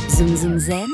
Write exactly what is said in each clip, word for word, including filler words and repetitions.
Zoom Zoom Zen,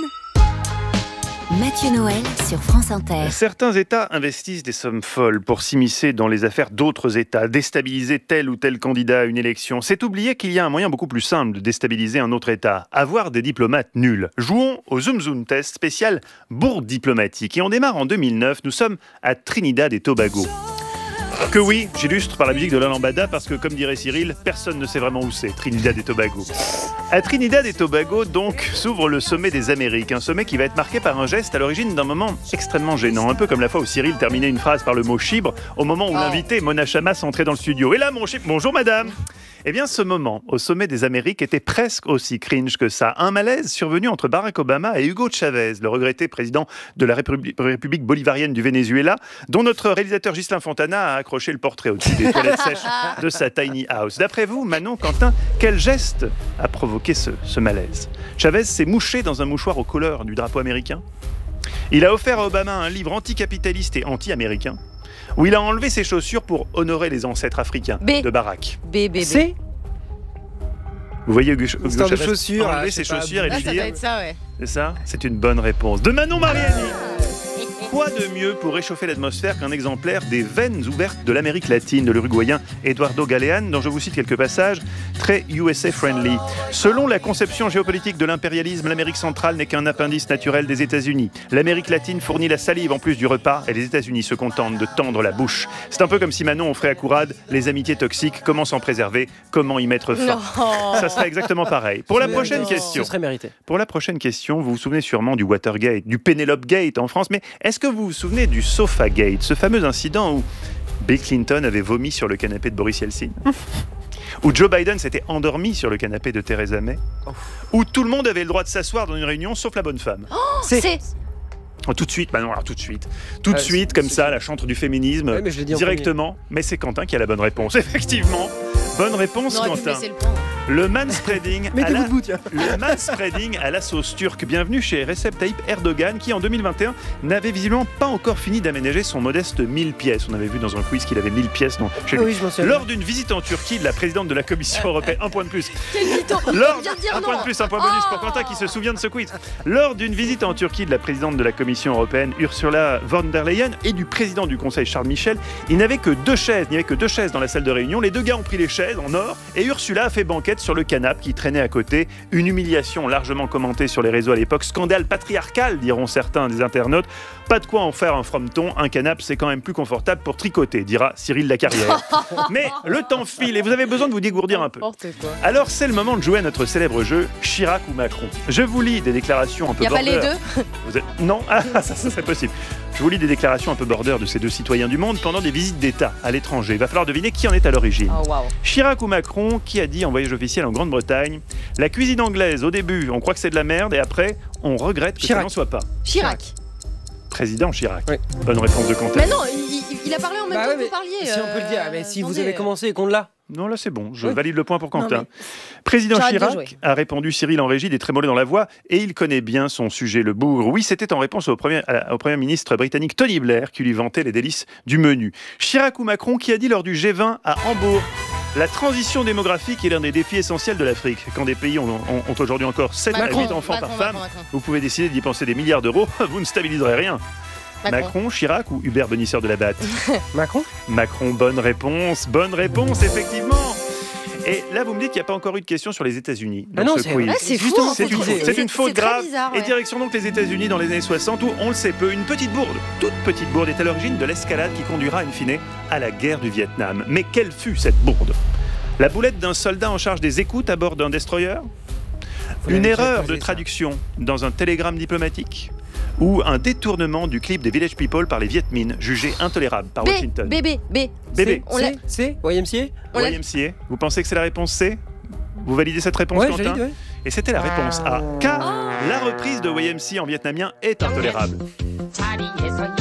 Mathieu Noël sur France Inter. Certains États investissent des sommes folles pour s'immiscer dans les affaires d'autres États, déstabiliser tel ou tel candidat à une élection. C'est oublier qu'il y a un moyen beaucoup plus simple de déstabiliser un autre État, avoir des diplomates nuls. Jouons au Zoom Zoom Test spécial bourde diplomatique. Et on démarre en deux mille neuf, nous sommes à Trinidad et Tobago. Que oui, j'illustre par la musique de la lambada parce que, comme dirait Cyril, personne ne sait vraiment où c'est, Trinidad et Tobago. À Trinidad et Tobago, donc, s'ouvre le sommet des Amériques, un sommet qui va être marqué par un geste à l'origine d'un moment extrêmement gênant, un peu comme la fois où Cyril terminait une phrase par le mot chibre, au moment où l'invité, Mona Chamas, entrait dans le studio. Et là, mon chibre, bonjour madame. Eh bien, ce moment, au sommet des Amériques, était presque aussi cringe que ça. Un malaise survenu entre Barack Obama et Hugo Chavez, le regretté président de la République, République bolivarienne du Venezuela, dont notre réalisateur Ghislain Fontana a accroché le portrait au-dessus des toilettes sèches de sa tiny house. D'après vous, Manon, Quentin, quel geste a provoqué ce, ce malaise ? Chavez s'est mouché dans un mouchoir aux couleurs du drapeau américain. Il a offert à Obama un livre anticapitaliste et anti-américain, où il a enlevé ses chaussures pour honorer les ancêtres africains B. de Barack. B, B, B. C'est Vous voyez Hugo, Hugo Histoire de Chavez chaussures, enlever ah, ses c'est pas- chaussures et Ah, lui ça dire... doit être ça, ouais. C'est ça ? C'est une bonne réponse. De Manon Mariani. Quoi de mieux pour réchauffer l'atmosphère qu'un exemplaire des veines ouvertes de l'Amérique latine de l'Uruguayen Eduardo Galean, dont je vous cite quelques passages très U S A-friendly. Selon la conception géopolitique de l'impérialisme, l'Amérique centrale n'est qu'un appendice naturel des États-Unis. L'Amérique latine fournit la salive en plus du repas et les États-Unis se contentent de tendre la bouche. C'est un peu comme si Manon offrait à Courade les amitiés toxiques, comment s'en préserver, comment y mettre fin. Non. Ça serait exactement pareil. Pour la Mais prochaine non, question. Ce serait mérité. Pour la prochaine question, vous vous souvenez sûrement du Watergate, du Penelope Gate en France, mais est-ce que vous vous souvenez du Sofagate, ce fameux incident où Bill Clinton avait vomi sur le canapé de Boris Yeltsin, où Joe Biden s'était endormi sur le canapé de Theresa May, où tout le monde avait le droit de s'asseoir dans une réunion sauf la bonne femme. C'est. C'est. Oh, tout de suite, bah non, alors tout de suite, tout de Ah, suite, c'est- comme c'est- ça, la chantre du féminisme, Ouais, mais je l'ai dit en directement, mais c'est Quentin qui a la bonne réponse, effectivement. Bonne réponse, On aurait pu Quentin. baisser le point. Le manspreading à Mettez-vous la... debout, tiens. Le manspreading à la sauce turque. Bienvenue chez Recep Tayyip Erdogan qui en deux mille vingt et un n'avait visiblement pas encore fini d'aménager son modeste mille pièces. On avait vu dans un quiz qu'il avait mille pièces dans- chez Ah lui. oui, je m'en souviens. Lors d'une visite en Turquie de la présidente de la Commission européenne, un point de plus. Quel mytho. Lors, On vient de dire un non. point de plus, un point bonus pour Oh. Quentin qui se souvient de ce quiz. Lors d'une visite en Turquie de la présidente de la Commission européenne, Ursula von der Leyen, et du président du Conseil, Charles Michel, il n'y avait que deux chaises, il n'y avait que deux chaises dans la salle de réunion. Les deux gars ont pris les chaises en or et Ursula a fait banquette sur le canapé qui traînait à côté. Une humiliation largement commentée sur les réseaux à l'époque. Scandale patriarcal, diront certains des internautes. Pas de quoi en faire un frometon. Un canapé, c'est quand même plus confortable pour tricoter, dira Cyril Lacarrière. Mais le temps file et vous avez besoin de vous dégourdir un peu. N'importe quoi. Alors c'est le moment de jouer à notre célèbre jeu Chirac ou Macron. Je vous lis des déclarations un peu Il n'y a pas border. les deux. Vous êtes... Non, ah, ça, ça serait possible. Je vous lis des déclarations un peu border de ces deux citoyens du monde pendant des visites d'État à l'étranger. Il va falloir deviner qui en est à l'origine. Oh waouh. Chirac ou Macron, qui a dit en voyage officiel en Grande-Bretagne, la cuisine anglaise, au début, on croit que c'est de la merde et après, on regrette que ça Chirac. n'en soit pas. Chirac. Président Chirac. Oui. Bonne réponse de Quentin. Mais non, il, il- il a parlé en même Bah temps ouais, que mais vous parliez. Si on peut le dire, euh, mais si vous attendez. avez commencé et qu'on l'a. Non, là c'est bon, je Oui. valide le point pour Quentin. Non, Président J'arrête de Chirac jouer. a répondu Cyril en régie des trémolés dans la voix et il connaît bien son sujet, le bougre. Oui, c'était en réponse au premier, à la- au premier ministre britannique Tony Blair qui lui vantait les délices du menu. Chirac ou Macron qui a dit lors du G vingt à Hambourg la transition démographique est l'un des défis essentiels de l'Afrique. Quand des pays ont, ont- ont aujourd'hui encore sept à Macron, huit enfants Macron, par Macron, femme, Macron. vous pouvez décider d'y penser des milliards d'euros, vous ne stabiliserez rien. Macron. Macron, Chirac ou Hubert Bonisseur de la Batte? Macron Macron, bonne réponse, bonne réponse, effectivement. Et là, vous me dites qu'il n'y a pas encore eu de question sur les États-Unis dans Ah non, ce c'est quiz. Ouais, c'est fou. Justement, en C'est fait. une, c'est- c'est une faute c'est très grave. bizarre, Et ouais. direction donc les États-Unis dans les années soixante, où on le sait peu, une petite bourde, toute petite bourde, est à l'origine de l'escalade qui conduira in fine à la guerre du Vietnam. Mais quelle fut cette bourde? La boulette d'un soldat en charge des écoutes à bord d'un destroyer? Faut Une la- erreur poser de ça. traduction dans un télégramme diplomatique? Ou un détournement du clip des Village People par les Viet Minh, jugé intolérable par B, Washington? B, B, B. Bébé. On l'a- C, C, Y M C A on l'a- Y M C A. Vous pensez que c'est la réponse C? Vous validez cette réponse, Ouais, Quentin? j'ai dit, ouais. Et c'était la réponse A. Car la reprise de Y M C A en vietnamien est intolérable.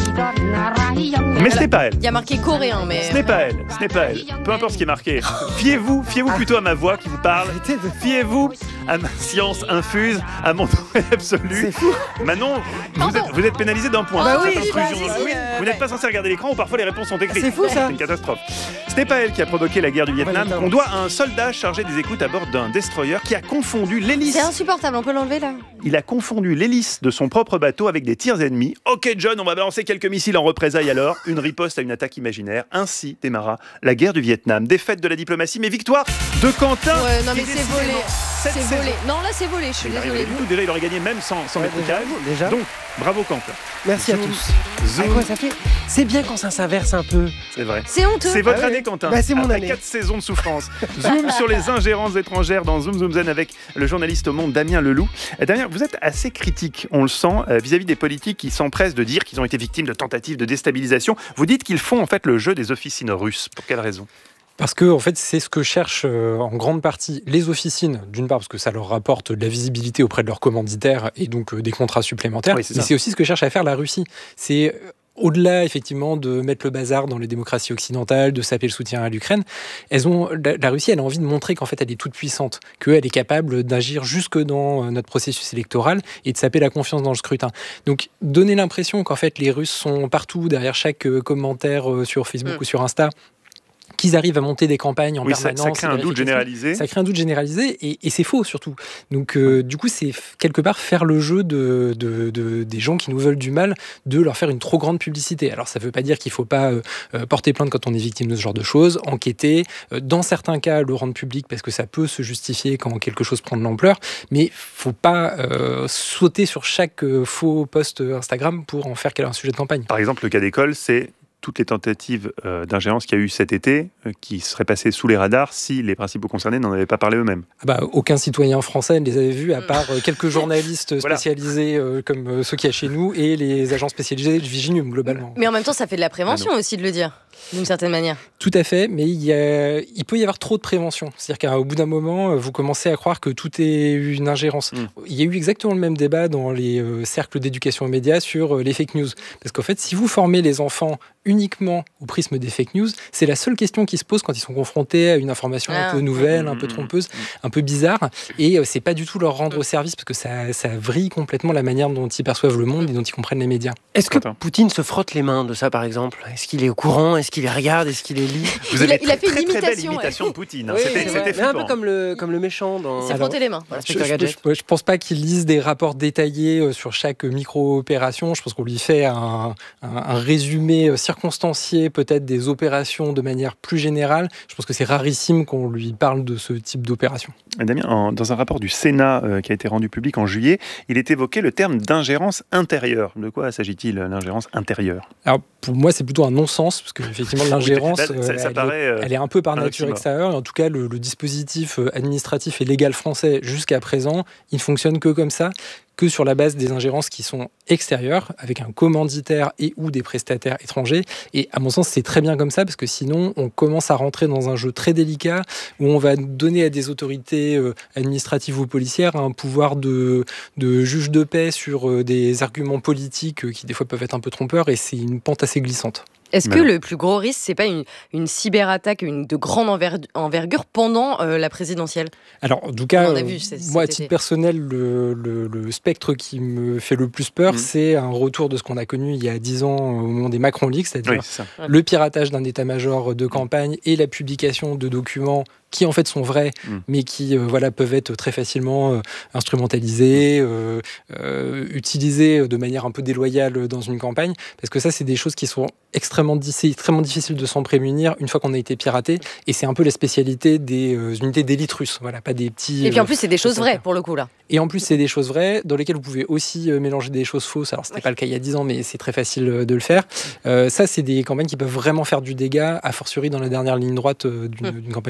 Mais ce n'est pas elle. Il y a marqué coréen, mais. Ce n'est pas elle, ce n'est pas elle. Peu importe ce qui est marqué. Fiez-vous, fiez-vous plutôt à ma voix qui vous parle. Fiez-vous à ma science infuse, à mon droit absolu. C'est fou. Manon, vous êtes, vous êtes pénalisé d'un point. Ah bah Cette oui, intrusion. bah, si, Oui, euh, vous n'êtes pas censé regarder l'écran où parfois les réponses sont écrites. C'est fou, ça. C'est une catastrophe. Ce n'est pas elle qui a provoqué la guerre du Vietnam. Ouais, On doit à un soldat chargé des écoutes à bord d'un destroyer qui a confondu l'hélice. C'est insupportable, on peut l'enlever là. Il a confondu l'hélice de son propre bateau avec des tirs ennemis. Ok John, on va balancer quelques missiles en représailles alors. Une riposte à une attaque imaginaire. Ainsi démarra la guerre du Vietnam. Défaite de la diplomatie, mais victoire de Quentin. Ouais, non mais qui, c'est volé. décidément, cette C'est saison, volé. Non, là c'est volé, je suis il n'arrivait désolée. du tout. Déjà, il aurait gagné même sans, sans Ouais, mettre déjà, le câble. déjà. Donc, bravo Quentin. Merci à Zoom, tous. zoom. À quoi ça fait ? C'est bien quand ça s'inverse un peu. C'est vrai. C'est honteux. C'est votre Ah ouais. année, Quentin. Bah, c'est mon Après année. quatre saisons de souffrance. Zoom sur les ingérences étrangères dans Zoom Zoom Zen avec le journaliste au Monde Damien Leloup. Euh, Damien, vous êtes assez critique, on le sent, euh, vis-à-vis des politiques qui s'empressent de dire qu'ils ont été victimes de tentatives de déstabilisation. Vous dites qu'ils font en fait le jeu des officines russes. Pour quelle raison ? Parce que en fait, c'est ce que cherchent euh, en grande partie les officines, d'une part parce que ça leur rapporte de la visibilité auprès de leurs commanditaires et donc euh, des contrats supplémentaires, Oui, c'est mais ça. c'est aussi ce que cherche à faire la Russie. C'est euh, au-delà effectivement de mettre le bazar dans les démocraties occidentales, de saper le soutien à l'Ukraine, elles ont la, la Russie, elle a envie de montrer qu'en fait elle est toute puissante, qu'elle est capable d'agir jusque dans euh, notre processus électoral et de saper la confiance dans le scrutin. Donc donner l'impression qu'en fait les Russes sont partout derrière chaque euh, commentaire euh, sur Facebook Mm. ou sur Insta, qu'ils arrivent à monter des campagnes en Oui, ça, permanence. ça crée un doute généralisé. Ça crée un doute généralisé et, et c'est faux surtout. Donc euh, du coup, c'est f- quelque part faire le jeu de, de, de- des gens qui nous veulent du mal, de leur faire une trop grande publicité. Alors ça ne veut pas dire qu'il ne faut pas euh, euh, porter plainte quand on est victime de ce genre de choses, enquêter, euh, dans certains cas le rendre public parce que ça peut se justifier quand quelque chose prend de l'ampleur, mais il ne faut pas euh, sauter sur chaque euh, faux post Instagram pour en faire un sujet de campagne. Par exemple, le cas d'école, c'est toutes les tentatives euh, d'ingérence qu'il y a eu cet été, euh, qui seraient passées sous les radars si les principaux concernés n'en avaient pas parlé eux-mêmes. Ah bah, aucun citoyen français ne les avait vus, à part euh, quelques journalistes Voilà. spécialisés euh, comme euh, ceux qu'il y a chez nous et les agents spécialisés de Viginium, globalement. Mais en même temps, ça fait de la prévention aussi de le dire, d'une certaine manière. Tout à fait, mais il, y a- il peut y avoir trop de prévention. C'est-à-dire qu'au bout d'un moment, euh, vous commencez à croire que tout est une ingérence. Mm. Il y a eu exactement le même débat dans les euh, cercles d'éducation aux médias sur euh, les fake news. Parce qu'en fait, si vous formez les enfants uniquement au prisme des fake news, c'est la seule question qui se pose quand ils sont confrontés à une information Ah. un peu nouvelle, un Mm, peu mm, trompeuse, un peu bizarre. Et euh, c'est pas du tout leur rendre service parce que ça, ça vrille complètement la manière dont ils perçoivent le monde et dont ils comprennent les médias. Est-ce que Quentin. Poutine se frotte les mains de ça, par exemple ? Est-ce qu'il est au courant ? Est-ce qu'il les regarde ? Est-ce qu'il les lit ? Vous Il avez a- il a très, fait une très, très belle imitation, ouais. imitation de Poutine. hein. Oui, C'était c'est c'était vrai. Mais un peu flippant. comme le, comme le méchant dans... C'est Alors, frotter les mains. Voilà, Je, Inspecteur Gadget. je, je pense pas qu'il lise des rapports détaillés euh, sur chaque micro-opération. Je pense qu'on lui fait un, un- un résumé euh, circonstancié peut-être des opérations de manière plus générale. Je pense que c'est rarissime qu'on lui parle de ce type d'opération. Damien, en- dans un rapport du Sénat euh, qui a été rendu public en juillet, il est évoqué le terme d'ingérence intérieure. De quoi s'agit-il, l'ingérence intérieure ? Alors pour moi, c'est plutôt un non-sens parce que effectivement l'ingérence, Oui, ça- euh, ça elle, paraît, est, euh, elle est un peu par un nature oxymore. extérieure. Et en tout cas, le, le dispositif euh, administratif et légal français jusqu'à présent, il ne fonctionne que comme ça, que sur la base des ingérences qui sont extérieures, avec un commanditaire et ou des prestataires étrangers. Et à mon sens, c'est très bien comme ça, parce que sinon, on commence à rentrer dans un jeu très délicat, où on va donner à des autorités euh, administratives ou policières un pouvoir de, de juge de paix sur euh, des arguments politiques euh, qui des fois peuvent être un peu trompeurs, et c'est une pente assez glissante. Est-ce Mais que non. le plus gros risque, c'est pas une, une cyberattaque une, de grande enver- envergure pendant euh, la présidentielle ? Alors, en tout cas, On en a euh, vu cet moi, à été. titre personnel, le, le- le spectre qui me fait le plus peur, Mhm. c'est un retour de ce qu'on a connu il y a dix ans euh, au moment des Macron Leaks, c'est-à-dire Oui, c'est ça. le piratage d'un état-major de campagne et la publication de documents qui en fait sont vrais, Mm. mais qui euh, voilà, peuvent être très facilement euh, instrumentalisés, euh, euh, utilisés de manière un peu déloyale dans une campagne, parce que ça, c'est des choses qui sont extrêmement, di- c'est extrêmement difficiles de s'en prémunir une fois qu'on a été piraté, et c'est un peu la spécialité des euh, unités d'élite russes, voilà, pas des petits... Et puis en euh, plus, c'est des choses c'est vraies ça. pour le coup là. et en plus, c'est des choses vraies dans lesquelles vous pouvez aussi euh, mélanger des choses fausses. Alors, c'était Oui. pas le cas il y a dix ans, mais c'est très facile euh, de le faire. Euh, ça, c'est des campagnes qui peuvent vraiment faire du dégât, a fortiori dans la dernière ligne droite euh, d'une Mm. d'une campagne présidentielle.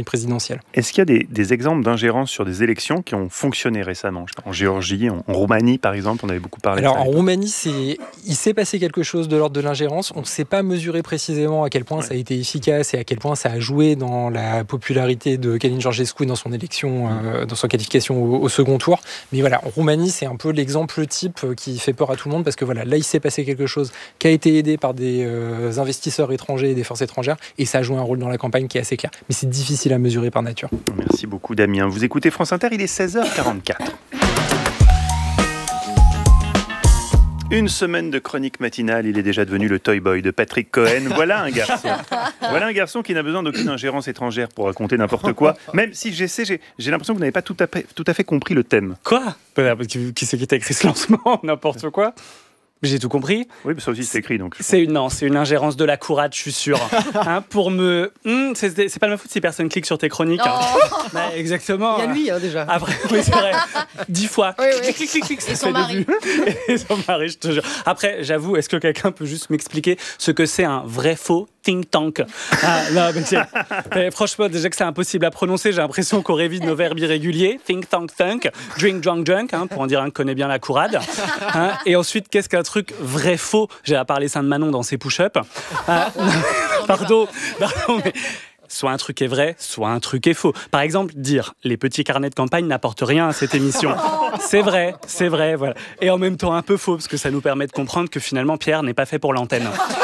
présidentielle. Est-ce qu'il y a des, des exemples d'ingérence sur des élections qui ont fonctionné récemment? En Géorgie, en, en Roumanie par exemple, on avait beaucoup parlé Alors de ça. en Roumanie, c'est... il s'est passé quelque chose de l'ordre de l'ingérence. On ne sait pas mesurer précisément à quel point ouais. ça a été efficace et à quel point ça a joué dans la popularité de Calin Georgescu dans son élection, euh, dans son qualification au, au second tour. Mais voilà, en Roumanie, c'est un peu l'exemple type qui fait peur à tout le monde parce que voilà, là, il s'est passé quelque chose qui a été aidé par des euh, investisseurs étrangers et des forces étrangères et ça a joué un rôle dans la campagne qui est assez clair. Mais c'est difficile à mesurer par nature. Merci beaucoup Damien. Vous écoutez France Inter, il est seize heures quarante-quatre. Une semaine de chronique matinale, il est déjà devenu le toy boy de Patrick Cohen. Voilà un garçon. Voilà un garçon qui n'a besoin d'aucune ingérence étrangère pour raconter n'importe quoi. Même si j'essaie, j'ai, j'ai l'impression que vous n'avez pas tout à fait, tout à fait compris le thème. Quoi ? Qui c'est qui t'a écrit ce lancement ? N'importe quoi. J'ai tout compris. Oui, mais ça aussi c'est écrit donc. C'est une non, c'est une ingérence de la courade, je suis sûr. hein, pour me, hum, c'est, c'est pas de ma faute si personne clique sur tes chroniques. Oh. Hein. bah, exactement. Il y a lui hein, déjà. Après, oui c'est vrai. Dix fois. Oui, oui. Clic, clic, clic, clic. Et son mari. Et son mari, je te jure. Après, j'avoue, est-ce que quelqu'un peut juste m'expliquer ce que c'est un vrai faux think tank? ah, Non, mais, c'est, mais franchement, déjà que c'est impossible à prononcer, j'ai l'impression qu'on révise nos verbes irréguliers. Think tank, thunk, drink, drunk, drunk, hein, pour en dire un qui connaît bien la courade. Hein. Et ensuite, qu'est-ce qu'un truc vrai faux? J'ai à parler Sainte-Manon dans ses push-ups. Ah, pardon, pardon, mais soit un truc est vrai, soit un truc est faux. Par exemple, dire les petits carnets de campagne n'apportent rien à cette émission. C'est vrai, c'est vrai, voilà. Et en même temps un peu faux, parce que ça nous permet de comprendre que finalement Pierre n'est pas fait pour l'antenne.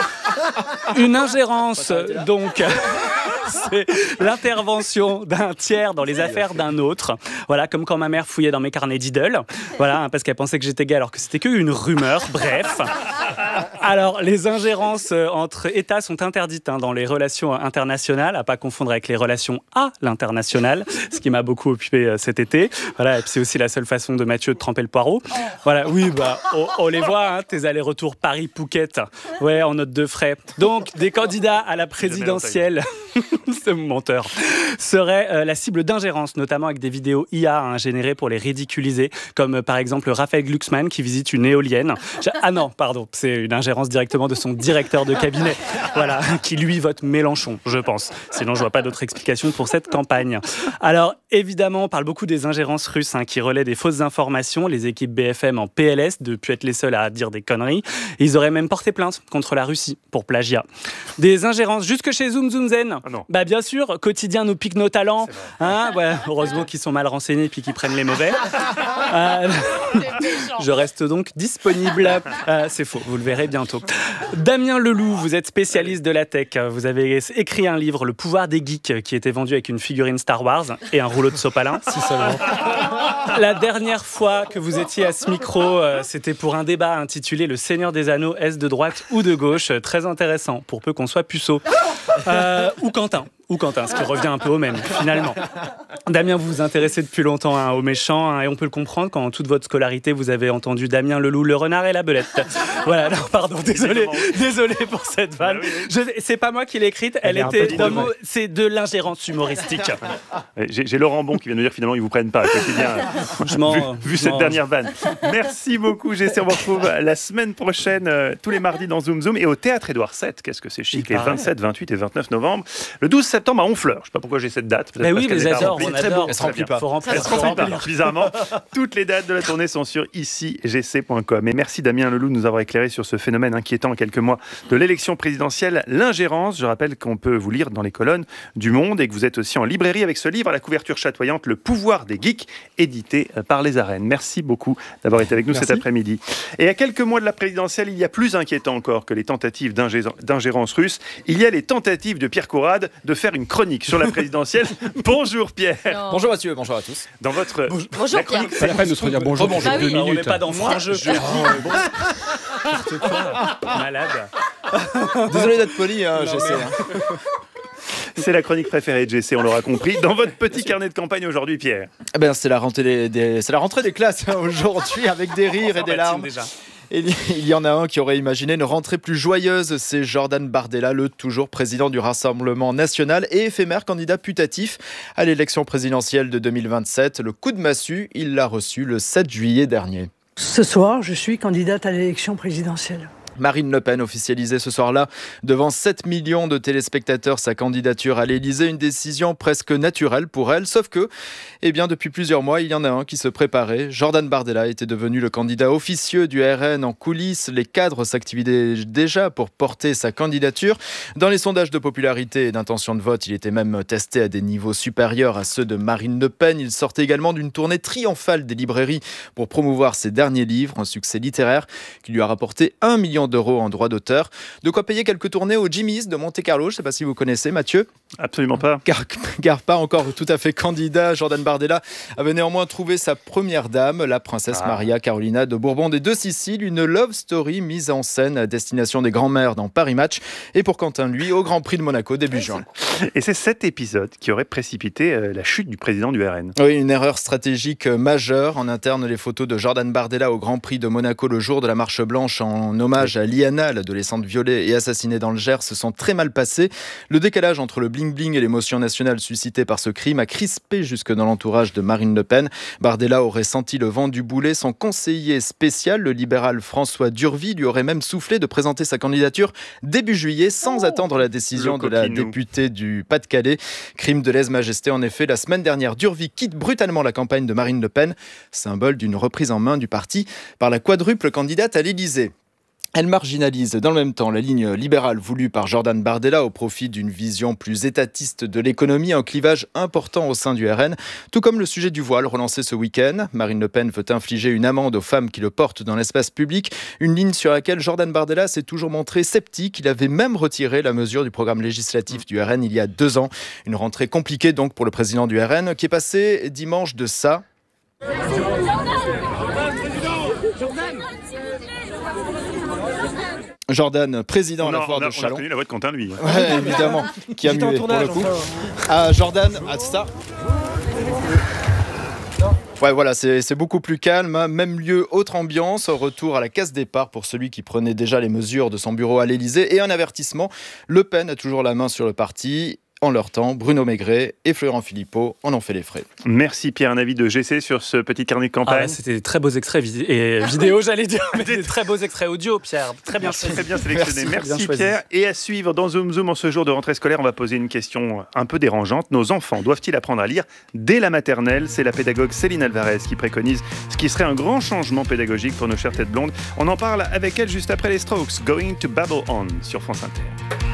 Une ingérence, donc... c'est l'intervention d'un tiers dans les affaires d'un autre. Voilà, comme quand ma mère fouillait dans mes carnets d'idoles. Voilà, parce qu'elle pensait que j'étais gay alors que c'était qu'une rumeur. Bref. Alors, les ingérences entre États sont interdites hein, dans les relations internationales, à pas confondre avec les relations à l'international, ce qui m'a beaucoup occupé euh, cet été. Voilà, et puis c'est aussi la seule façon de Mathieu de tremper le poireau. Voilà, oui, bah, on, on les voit, hein, tes allers-retours Paris-Phuket, ouais, en note de frais. Donc, des candidats à la présidentielle. Ce menteur, serait euh, la cible d'ingérence, notamment avec des vidéos I A hein, générées pour les ridiculiser, comme euh, par exemple Raphaël Glucksmann qui visite une éolienne. J'ai... Ah non, pardon, c'est une ingérence directement de son directeur de cabinet, voilà, qui lui vote Mélenchon, je pense. Sinon, je vois pas d'autre explication pour cette campagne. Alors, évidemment, on parle beaucoup des ingérences russes hein, qui relaient des fausses informations, les équipes B F M en P L S, de pu être les seuls à dire des conneries. Et ils auraient même porté plainte contre la Russie pour plagiat. Des ingérences jusque chez Zoom Zoom Zen. Ah non. Bah bien sûr, quotidien nous pique nos talents. Hein, ouais, heureusement qu'ils sont mal renseignés puis qu'ils prennent les mauvais. Euh, je reste donc disponible. Euh, c'est faux, vous le verrez bientôt. Damien Leloup, vous êtes spécialiste de la tech. Vous avez écrit un livre, Le pouvoir des geeks, qui était vendu avec une figurine Star Wars et un rouleau de sopalin. Si seulement. La dernière fois que vous étiez à ce micro, euh, c'était pour un débat intitulé Le Seigneur des Anneaux, est-ce de droite ou de gauche? Très intéressant, pour peu qu'on soit puceau. Euh, ou Quentin. Ou Quentin, ce qui revient un peu au même, finalement. Damien, vous vous intéressez depuis longtemps hein, aux méchants, hein, et on peut le comprendre quand, en toute votre scolarité, vous avez entendu Damien Leloup, le renard et la belette. Voilà, non, pardon, désolé, désolé pour cette vanne. Je, c'est pas moi qui l'ai écrite, elle, elle était d'un mot, c'est de l'ingérence humoristique. J'ai, j'ai Laurent Bon qui vient de dire que finalement ils vous prennent pas. Quotidien, vu, vu cette dernière vanne. Merci beaucoup, Jessie. On vous retrouve la semaine prochaine, euh, tous les mardis dans Zoom Zoom et au Théâtre Édouard sept. Qu'est-ce que c'est chic, les vingt-sept, vingt-huit et vingt-neuf novembre. Le douze septembre à Honfleur. Je ne sais pas pourquoi j'ai cette date. Mais oui, mais j'adore, on adore. Elle se remplit pas. Faut remplir. Elle se remplit pas. Bizarrement, toutes les dates de la tournée sont sur ici g c point com. Et merci Damien Leloup de nous avoir éclairé sur ce phénomène inquiétant en quelques mois de l'élection présidentielle, l'ingérence. Je rappelle qu'on peut vous lire dans les colonnes du Monde et que vous êtes aussi en librairie avec ce livre à la couverture chatoyante, Le pouvoir des geeks, édité par Les Arènes. Merci beaucoup d'avoir été avec nous merci. Cet après-midi. Et à quelques mois de la présidentielle, il y a plus inquiétant encore que les tentatives d'ingé- d'ingérence russe. Il y a les tentatives de Pierre Conrad de faire une chronique sur la présidentielle. Bonjour Pierre. Non. Bonjour Mathieu, bonjour à tous. Dans votre bonjour, bonjour la chronique, Pierre. C'est la peine de se dire bonjour. Bah oui. Deux minutes. On n'est pas dans franc jeu. Malade. Désolé d'être poli, hein, j'essaie. Mais... C'est la chronique préférée de G C, on l'aura compris. Dans votre petit carnet de campagne aujourd'hui, Pierre. Eh ben, c'est la rentrée des, des, c'est la rentrée des classes hein, aujourd'hui, avec des rires et des larmes. Déjà. Et il y en a un qui aurait imaginé une rentrée plus joyeuse, c'est Jordan Bardella, le toujours président du Rassemblement national et éphémère candidat putatif à l'élection présidentielle de deux mille vingt-sept. Le coup de massue, il l'a reçu le sept juillet dernier. Ce soir, je suis candidate à l'élection présidentielle. Marine Le Pen officialisait ce soir-là devant sept millions de téléspectateurs sa candidature à l'Élysée, une décision presque naturelle pour elle, sauf que, eh bien, depuis plusieurs mois, il y en a un qui se préparait. Jordan Bardella était devenu le candidat officieux du R N en coulisses. Les cadres s'activaient déjà pour porter sa candidature. Dans les sondages de popularité et d'intention de vote, il était même testé à des niveaux supérieurs à ceux de Marine Le Pen. Il sortait également d'une tournée triomphale des librairies pour promouvoir ses derniers livres, un succès littéraire qui lui a rapporté un million d'euros en droits d'auteur. De quoi payer quelques tournées au Jimmy's de Monte-Carlo. Je ne sais pas si vous connaissez, Mathieu. Absolument pas. Car, car pas encore tout à fait candidat. Jordan Bardella avait néanmoins trouvé sa première dame, la princesse ah. Maria Carolina de Bourbon des Deux Siciles. Une love story mise en scène à destination des grands-mères dans Paris Match. Et pour Quentin, lui, au Grand Prix de Monaco début juin. Et c'est cet épisode qui aurait précipité la chute du président du R N. Oui, une erreur stratégique majeure. En interne, les photos de Jordan Bardella au Grand Prix de Monaco le jour de la marche blanche en hommage à Liana, l'adolescente violée et assassinée dans le Gers, se sont très mal passés. Le décalage entre le bling-bling et l'émotion nationale suscitée par ce crime a crispé jusque dans l'entourage de Marine Le Pen. Bardella aurait senti le vent du boulet. Son conseiller spécial, le libéral François Durvy, lui aurait même soufflé de présenter sa candidature début juillet sans oh, attendre la décision de la députée du Pas-de-Calais. Crime de lèse-majesté, en effet. La semaine dernière, Durvy quitte brutalement la campagne de Marine Le Pen, symbole d'une reprise en main du parti par la quadruple candidate à l'Élysée. Elle marginalise dans le même temps la ligne libérale voulue par Jordan Bardella au profit d'une vision plus étatiste de l'économie, un clivage important au sein du R N, tout comme le sujet du voile relancé ce week-end. Marine Le Pen veut infliger une amende aux femmes qui le portent dans l'espace public, une ligne sur laquelle Jordan Bardella s'est toujours montré sceptique. Il avait même retiré la mesure du programme législatif du R N il y a deux ans. Une rentrée compliquée donc pour le président du R N qui est passé dimanche de ça. Jordan, président on a, à la foire on a, de Chalon. On a reconnu la voix de Quentin, lui. Ouais, évidemment, qui a mué pour le coup. Ah, Jordan, à ça. Ouais, voilà, c'est, c'est beaucoup plus calme. Hein. Même lieu, autre ambiance. Retour à la case départ pour celui qui prenait déjà les mesures de son bureau à l'Élysée. Et un avertissement, Le Pen a toujours la main sur le parti. En leur temps, Bruno Maigret et Florent Philippot en ont fait les frais. Merci Pierre, un avis de G C sur ce petit carnet de campagne. Ah, c'était des très beaux extraits vid- et vidéo, j'allais dire, mais des très beaux extraits audio, Pierre. Très bien choisi. Très bien sélectionné. Merci, Merci bien Pierre. Et à suivre dans Zoom Zoom en ce jour de rentrée scolaire, on va poser une question un peu dérangeante. Nos enfants doivent-ils apprendre à lire dès la maternelle ? C'est la pédagogue Céline Alvarez qui préconise ce qui serait un grand changement pédagogique pour nos chères têtes blondes. On en parle avec elle juste après les Strokes. Going to Babble On sur France Inter.